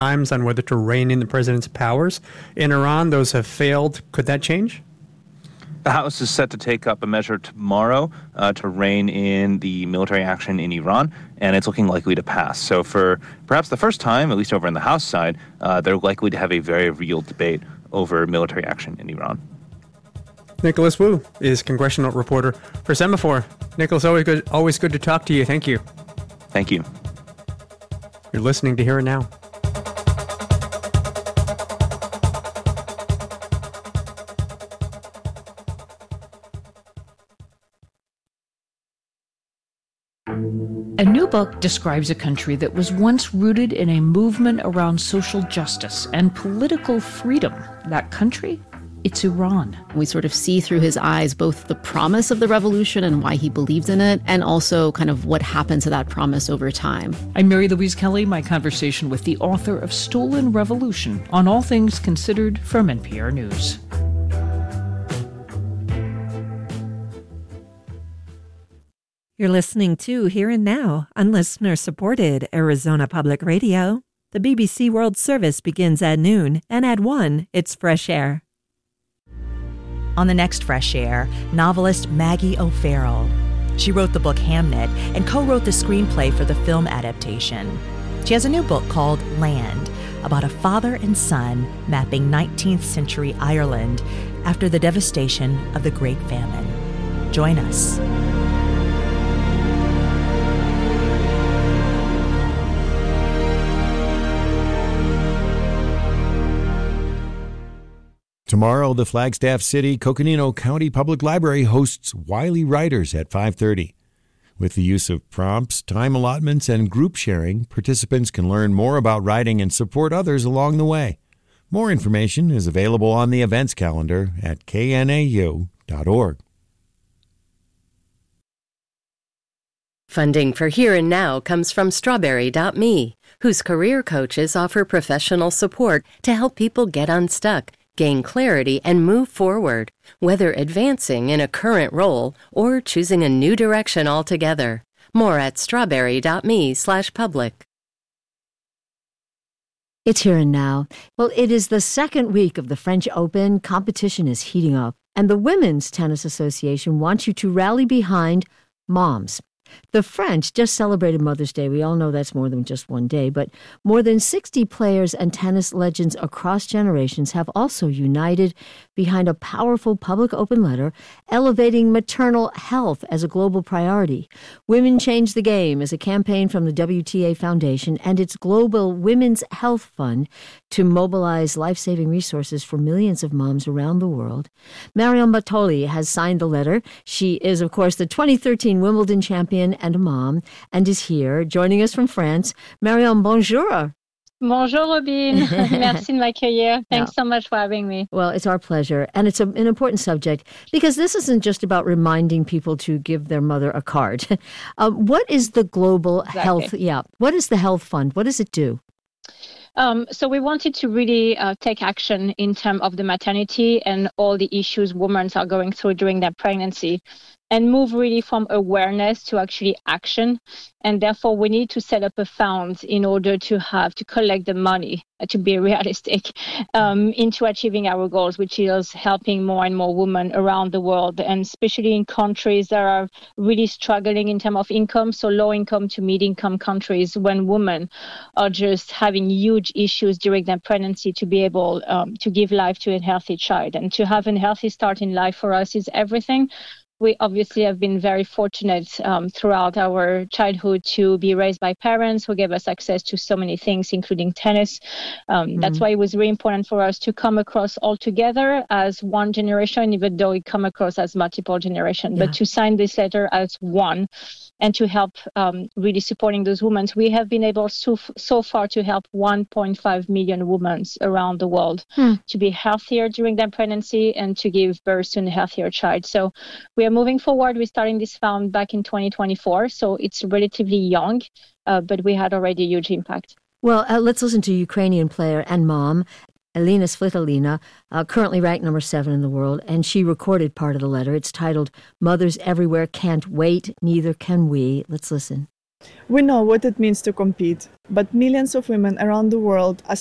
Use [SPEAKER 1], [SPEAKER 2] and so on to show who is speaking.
[SPEAKER 1] times on whether to rein in the president's powers in Iran. Those have failed. Could that change?
[SPEAKER 2] The House is set to take up a measure tomorrow to rein in the military action in Iran, and it's looking likely to pass. So for perhaps the first time, at least over in the House side, they're likely to have a very real debate over military action in Iran.
[SPEAKER 1] Nicholas Wu is congressional reporter for Semaphore. Nicholas, always good to talk to you. Thank you.
[SPEAKER 2] Thank you.
[SPEAKER 1] You're listening to Here and Now.
[SPEAKER 3] A new book describes a country that was once rooted in a movement around social justice and political freedom. That country? It's Iran.
[SPEAKER 4] We sort of see through his eyes both the promise of the revolution and why he believed in it, and also kind of what happened to that promise over time.
[SPEAKER 3] I'm Mary Louise Kelly, my conversation with the author of Stolen Revolution on All Things Considered from NPR News.
[SPEAKER 5] You're listening to Here and Now on listener-supported Arizona Public Radio. The BBC World Service begins at noon, and at 1, it's Fresh Air.
[SPEAKER 6] On the next Fresh Air, novelist Maggie O'Farrell. She wrote the book Hamnet and co-wrote the screenplay for the film adaptation. She has a new book called Land, about a father and son mapping 19th century Ireland after the devastation of the Great Famine. Join us.
[SPEAKER 7] Tomorrow, the Flagstaff City Coconino County Public Library hosts Wiley Writers at 5:30. With the use of prompts, time allotments, and group sharing, participants can learn more about writing and support others along the way. More information is available on the events calendar at knau.org.
[SPEAKER 8] Funding for Here and Now comes from Strawberry.me, whose career coaches offer professional support to help people get unstuck, gain clarity, and move forward, whether advancing in a current role or choosing a new direction altogether. More at strawberry.me/public.
[SPEAKER 9] It's Here and Now. Well, it is the second week of the French Open. Competition is heating up, and the Women's Tennis Association wants you to rally behind moms. The French just celebrated Mother's Day. We all know that's more than just one day, but more than 60 players and tennis legends across generations have also united behind a powerful public open letter elevating maternal health as a global priority. Women Change the Game is a campaign from the WTA Foundation and its Global Women's Health Fund to mobilize life-saving resources for millions of moms around the world. Marion Bartoli has signed the letter. She is, of course, the 2013 Wimbledon champion and a mom, and is here joining us from France. Marion, bonjour.
[SPEAKER 10] Bonjour, Robin. Merci de m'accueillir. Thanks so much for having me.
[SPEAKER 9] Well, it's our pleasure. And it's an important subject because this isn't just about reminding people to give their mother a card. What is the Global Health? Yeah. What is the Health Fund? What does it do?
[SPEAKER 10] So we wanted to really take action in terms of the maternity and all the issues women are going through during their pregnancy, and move really from awareness to actually action. And therefore, we need to set up a fund in order to collect the money, to be realistic, into achieving our goals, which is helping more and more women around the world, and especially in countries that are really struggling in terms of income, so low income to mid income countries, when women are just having huge issues during their pregnancy to be able to give life to a healthy child. And to have a healthy start in life for us is everything. We obviously have been very fortunate throughout our childhood to be raised by parents who gave us access to so many things, including tennis. That's why it was really important for us to come across all together as one generation, even though we come across as multiple generations. But to sign this letter as one and to help really supporting those women, we have been able so far to help 1.5 million women around the world to be healthier during their pregnancy and to give birth to a healthier child. So we are moving forward. We're starting this fund back in 2024, so it's relatively young, but we had already a huge impact.
[SPEAKER 9] Well, let's listen to Ukrainian player and mom, Elina Svitolina, currently ranked number 7 in the world, and she recorded part of the letter. It's titled, "Mothers Everywhere Can't Wait, Neither Can We." Let's listen.
[SPEAKER 11] We know what it means to compete, but millions of women around the world are